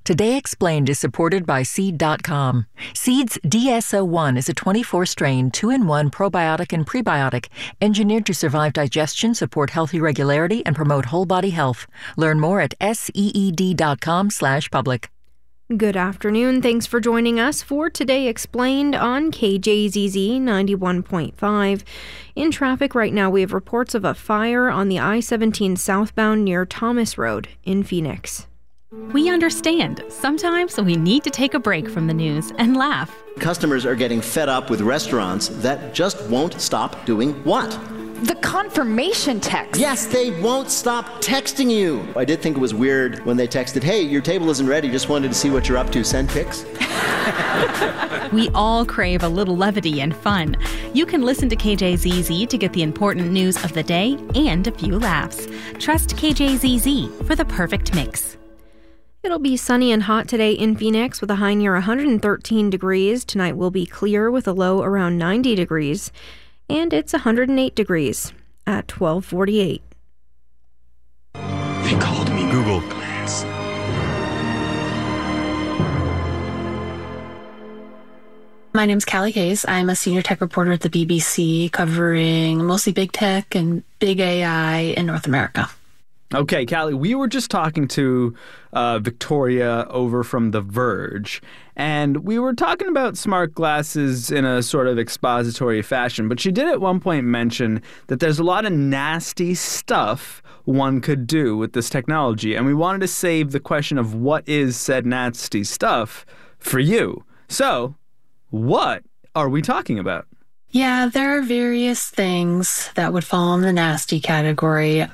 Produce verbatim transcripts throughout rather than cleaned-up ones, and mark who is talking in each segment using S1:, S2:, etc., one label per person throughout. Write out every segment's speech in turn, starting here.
S1: Today Explained is supported by Seed dot com. Seed's D S O one is a twenty-four strain, two in one probiotic and prebiotic, engineered to survive digestion, support healthy regularity, and promote whole body health. Learn more at seed dot com slash public.
S2: Good afternoon. Thanks for joining us for Today Explained on K J Z Z ninety-one point five. In traffic right now, we have reports of a fire on the I seventeen southbound near Thomas Road in Phoenix.
S3: We understand. Sometimes we need to take a break from the news and laugh.
S4: Customers are getting fed up with restaurants that just won't stop doing what?
S5: The confirmation text.
S4: Yes, they won't stop texting you. I did think it was weird when they texted, hey, your table isn't ready, just wanted to see what you're up to, send pics.
S3: We all crave a little levity and fun. You can listen to K J Z Z to get the important news of the day and a few laughs. Trust K J Z Z for the perfect mix.
S2: It'll be sunny and hot today in Phoenix with a high near one hundred thirteen degrees. Tonight will be clear with a low around ninety degrees. And it's one hundred eight degrees at twelve forty-eight.
S6: They called me Google Glass.
S7: My name's Callie Hayes. I'm a senior tech reporter at the B B C, covering mostly big tech and big A I in North America.
S8: Okay, Callie, we were just talking to uh, Victoria over from The Verge, and we were talking about smart glasses in a sort of expository fashion, but she did at one point mention that there's a lot of nasty stuff one could do with this technology, and we wanted to save the question of what is said nasty stuff for you. So, what are we talking about?
S7: Yeah, there are various things that would fall in the nasty category.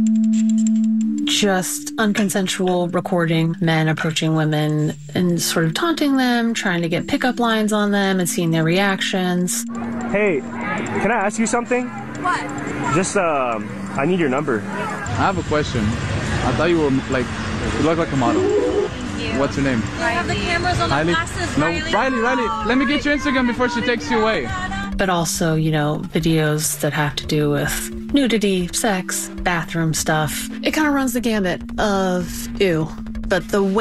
S7: Just unconsensual recording men approaching women and sort of taunting them, trying to get pickup lines on them and seeing their reactions.
S9: Hey, can I ask you something?
S5: What?
S9: Just, um, I need your number.
S10: I have a question. I thought you were, like, you look like a model.
S5: You.
S10: What's your name?
S5: You have the cameras on the
S10: Riley?
S5: glasses,
S10: No,
S5: Riley.
S10: Riley, Riley, let me get your Instagram before she takes you away.
S7: But also, you know, videos that have to do with nudity, sex, bathroom stuff. It kind of runs the gamut of ew. But the way